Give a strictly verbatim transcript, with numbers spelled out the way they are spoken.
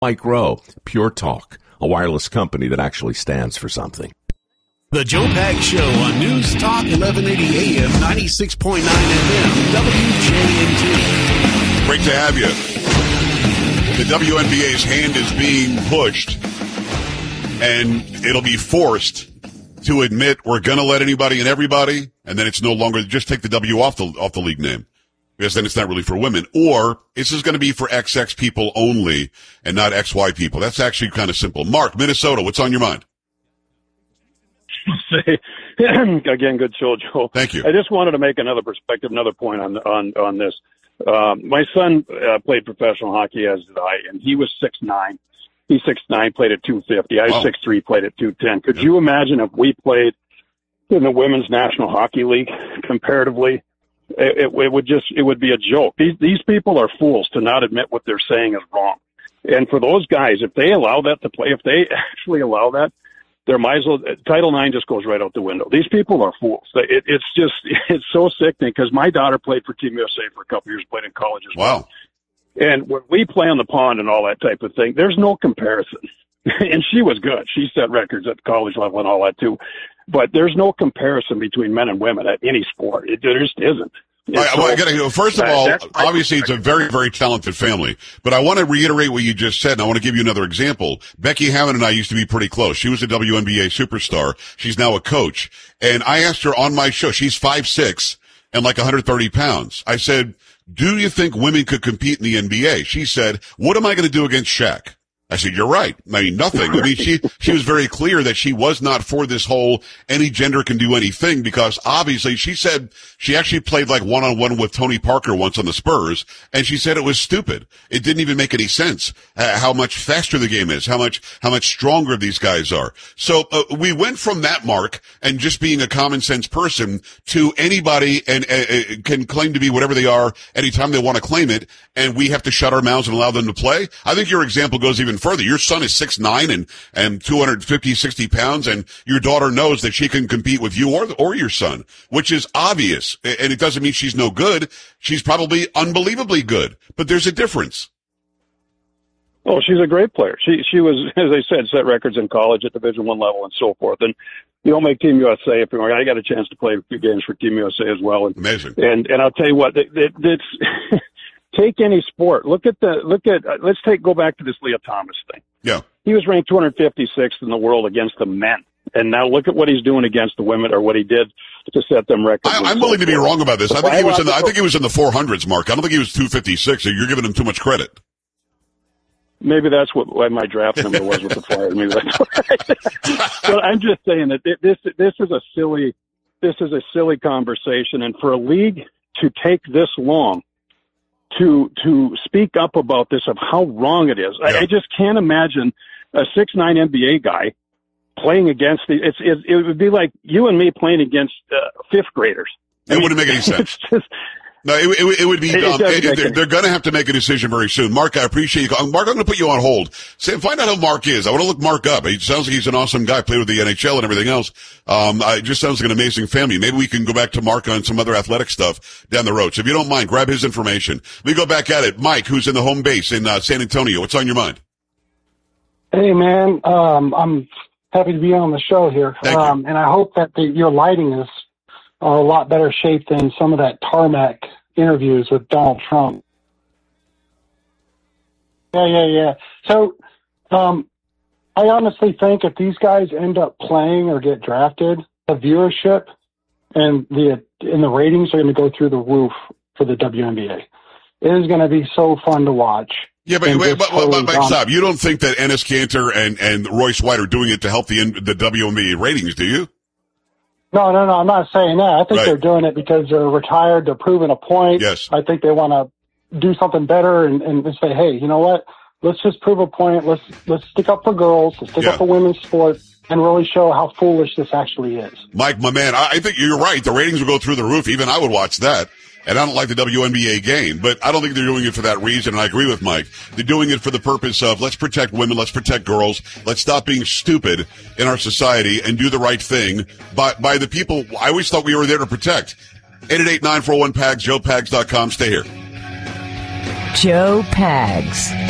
Mike Rowe, Pure Talk, a wireless company that actually stands for something. The Joe Pags Show on News Talk eleven eighty A M, ninety-six point nine F M, W J N T. Great to have you. The W N B A's hand is being pushed, and it'll be forced to admit we're going to let anybody and everybody, and then it's no longer just take the W off the off the league name, because then it's not really for women. Or this is going to be for X X people only and not X Y people. That's actually kind of simple. Mark, Minnesota, what's on your mind? Again, good show, Joe. Thank you. I just wanted to make another perspective, another point on on on this. Um, my son uh, played professional hockey, as did I, and he was six nine. He's six nine, played at two fifty. I was wow. six three, played at two ten. Could yeah. you imagine if we played in the Women's National Hockey League comparatively? It, it, it would just it would be a joke. These these people are fools to not admit what they're saying is wrong. And for those guys, if they allow that to play, if they actually allow that, there might as well, Title nine just goes right out the window. These people are fools. It, it's just, it's so sickening because my daughter played for Team U S A for a couple of years, played in college as well. Wow. And when we play on the pond and all that type of thing, there's no comparison. And she was good. She set records at college level and all that too. But there's no comparison between men and women at any sport. It, there just isn't. All right, well, I gotta, first of that, all, that's obviously it's a very, very talented family. But I want to reiterate what you just said, and I want to give you another example. Becky Hammond and I used to be pretty close. She was a W N B A superstar. She's now a coach. And I asked her on my show, she's five six and like one hundred thirty pounds. I said, do you think women could compete in the N B A? She said, what am I going to do against Shaq? I said, you're right. I mean, nothing. I mean, she, she was very clear that she was not for this whole any gender can do anything, because obviously she said she actually played like one on one with Tony Parker once on the Spurs, and she said it was stupid. It didn't even make any sense uh, how much faster the game is, how much, how much stronger these guys are. So uh, we went from that mark and just being a common sense person to anybody and uh, can claim to be whatever they are anytime they want to claim it, and we have to shut our mouths and allow them to play. I think your example goes even further. Your son is six nine and, and two hundred fifty, sixty pounds, and your daughter knows that she can compete with you or, or your son, which is obvious. And it doesn't mean she's no good. She's probably unbelievably good, but there's a difference. Oh, she's a great player. She, she was, as I said, set records in college at Division One level and so forth. And you don't make Team U S A. If you're, I got a chance to play a few games for Team U S A as well. And, Amazing. And, and I'll tell you what, it, it, it's, take any sport. Look at the, look at, uh, let's take, go back to this Leah Thomas thing. Yeah. He was ranked two hundred fifty-sixth in the world against the men. And now look at what he's doing against the women, or what he did to set them records. I, I'm willing to be wrong about this. I think he was in the, I think he was in the four hundreds, Mark. I don't think he was two fifty-six. So you're giving him too much credit. Maybe that's what, what my draft number was with the Flyers. Maybe that's what But I'm just saying that this, this is a silly, this is a silly conversation. And for a league to take this long to to speak up about this, of how wrong it is. Yeah. I, I just can't imagine a six nine N B A guy playing against the, it's, it, it would be like you and me playing against uh, fifth graders. It I mean, wouldn't make any sense. It's just, no, it, it, it would be dumb. It, it, they're they're going to have to make a decision very soon. Mark, I appreciate you. Mark, I'm going to put you on hold. Say, find out how Mark is. I want to look Mark up. He sounds like he's an awesome guy, played with the N H L and everything else. Um, it just sounds like an amazing family. Maybe we can go back to Mark on some other athletic stuff down the road. So if you don't mind, grab his information. We go back at it. Mike, who's in the home base in uh, San Antonio. What's on your mind? Hey, man. Um, I'm happy to be on the show here. Thank um, you. And I hope that the, your lighting is a lot better shape than some of that tarmac interviews with Donald Trump. Yeah, yeah, yeah. So, um, I honestly think if these guys end up playing or get drafted, the viewership and the and the ratings are going to go through the roof for the W N B A. It is going to be so fun to watch. Yeah, but wait, but, but, but, but stop. You don't think that Enes Kanter and, and Royce White are doing it to help the the W N B A ratings, do you? No, no, no. I'm not saying that. I think right. they're doing it because they're retired. They're proving a point. Yes. I think they want to do something better and, and say, hey, you know what? Let's just prove a point. Let's let's stick up for girls. Let's stick yeah. up for women's sport and really show how foolish this actually is. Mike, my man, I, I think you're right. The ratings will go through the roof. Even I would watch that. And I don't like the W N B A game, but I don't think they're doing it for that reason. And I agree with Mike. They're doing it for the purpose of let's protect women, let's protect girls, let's stop being stupid in our society and do the right thing by, by the people I always thought we were there to protect. eight eight eight, nine four one, P A G S, joe pags dot com. Stay here. Joe Pags.